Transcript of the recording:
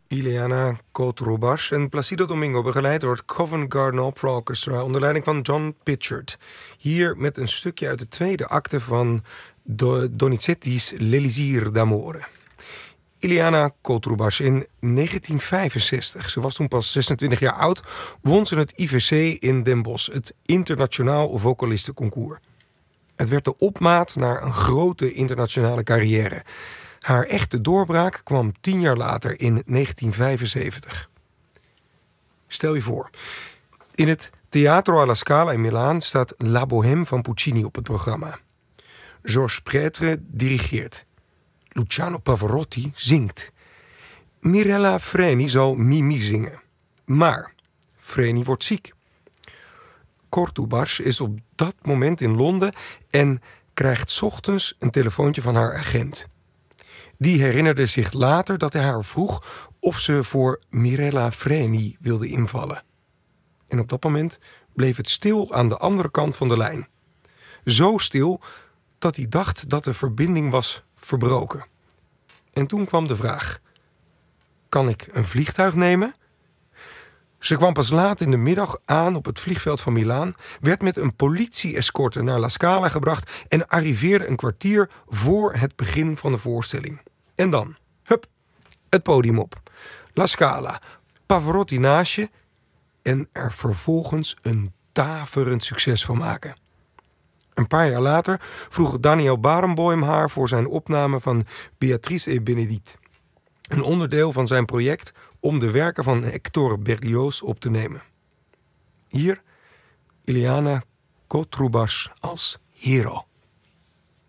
Ileana Cotrubas en Placido Domingo, begeleid door het Covent Garden Opera Orchestra onder leiding van John Pitchard. Hier met een stukje uit de tweede acte van Donizetti's L'Elisir d'Amore. Ileana Cotrubas in 1965, ze was toen pas 26 jaar oud, won ze het IVC in Den Bosch, het Internationaal Vocalistenconcours. Het werd de opmaat naar een grote internationale carrière. Haar echte doorbraak kwam 10 jaar later in 1975. Stel je voor, in het Teatro alla Scala in Milaan staat La Bohème van Puccini op het programma. Georges Prêtre dirigeert. Luciano Pavarotti zingt. Mirella Freni zal Mimi zingen. Maar Freni wordt ziek. Cotrubas is op dat moment in Londen en krijgt 's ochtends een telefoontje van haar agent. Die herinnerde zich later dat hij haar vroeg of ze voor Mirella Freni wilde invallen. En op dat moment bleef het stil aan de andere kant van de lijn. Zo stil dat hij dacht dat de verbinding was verbroken. En toen kwam de vraag: kan ik een vliegtuig nemen? Ze kwam pas laat in de middag aan op het vliegveld van Milaan, werd met een politie-escorte naar La Scala gebracht en arriveerde een kwartier voor het begin van de voorstelling. En dan, hup, het podium op. La Scala, Pavarotti naast je en er vervolgens een daverend succes van maken. Een paar jaar later vroeg Daniel Barenboim haar voor zijn opname van Beatrice et Bénédicte. Een onderdeel van zijn project om de werken van Hector Berlioz op te nemen. Hier Ileana Cotrubas als Hero.